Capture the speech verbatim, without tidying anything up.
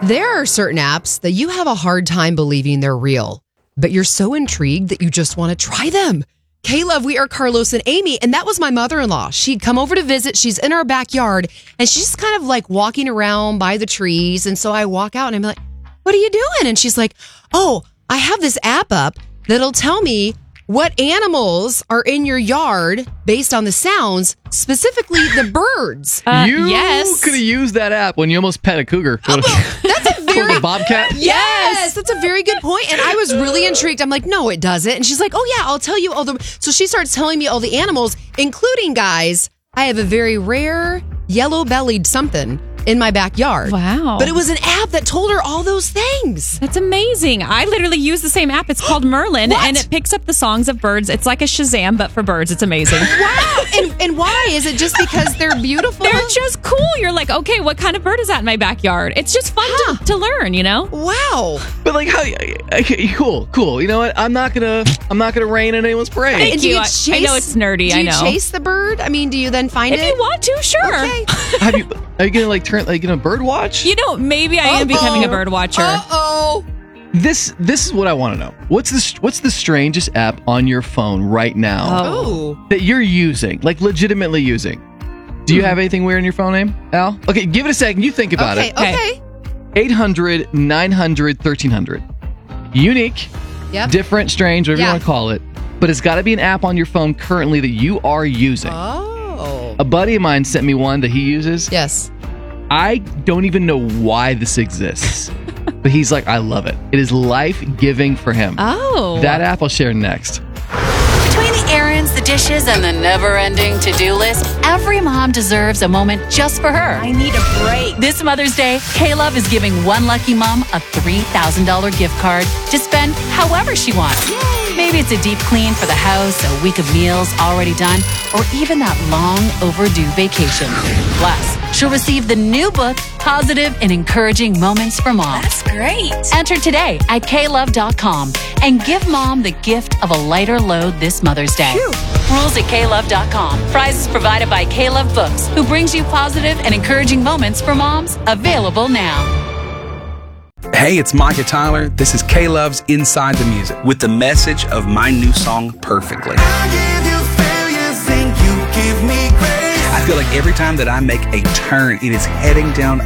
There are certain apps that you have a hard time believing they're real, but you're so intrigued that you just want to try them. K-Love, we are Carlos and Amy, and that was my mother-in-law. She'd come over to visit. She's in our backyard, and she's just kind of like walking around by the trees. And so I walk out, and I'm like, what are you doing? And she's like, oh, I have this app up that'll tell me what animals are in your yard based on the sounds, specifically the birds. Uh, you yes. could have used that app when you almost pet a cougar. Oh, well, that's a very Or the bobcat. Yes, that's a very good point. And I was really intrigued. I'm like, no, it doesn't. And she's like, oh yeah, I'll tell you all the. So she starts telling me all the animals, including, guys, I have a very rare yellow-bellied something in my backyard. Wow. But it was an app that told her all those things. That's amazing. I literally use the same app. It's called Merlin, What? and it picks up the songs of birds. It's like a Shazam, but for birds. It's amazing. Wow. And, and why? Is it just because they're beautiful? They're just cool. You're like, okay, what kind of bird is that in my backyard? It's just fun Huh. to, to learn, you know? Wow. But like, how? Okay, cool, cool. You know what? I'm not gonna. I'm not gonna rain on anyone's parade. Thank And do you. you I- chase, I know it's nerdy, Do I you know. chase the bird? I mean, do you then find If it? you want to, sure. Okay. Have you? Are you gonna like turn? Like gonna bird watch? You know, maybe I am becoming a bird watcher. Uh-oh. This. This is what I want to know. What's the What's the strangest app on your phone right now Oh. that you're using? Like legitimately using? Do you have anything weird on your phone name, Al? Okay, give it a second. You think about Okay, it. okay. eight hundred, nine hundred, thirteen hundred. Unique, Yep. different, strange, whatever Yeah. you want to call it. But it's got to be an app on your phone currently that you are using. Oh. A buddy of mine sent me one that he uses. Yes. I don't even know why this exists. But he's like, I love it. It is life-giving for him. Oh. That app I'll share next. Between the errands, the dishes, and the never-ending to-do list, every mom deserves a moment just for her. I need a break. This Mother's Day, K-Love is giving one lucky mom a three thousand dollars gift card to spend however she wants. Maybe it's a deep clean for the house, a week of meals already done, or even that long overdue vacation. Plus, she'll receive the new book, Positive and Encouraging Moments for Moms. That's great. Enter today at K love dot com and give mom the gift of a lighter load this Mother's Day. Rules at K love dot com. Prizes provided by K-Love Books, who brings you positive and encouraging moments for moms. Available now. Hey, it's Micah Tyler. This is K-Love's Inside the Music with the message of my new song, Perfectly. I feel like every time that I make a turn, it is heading down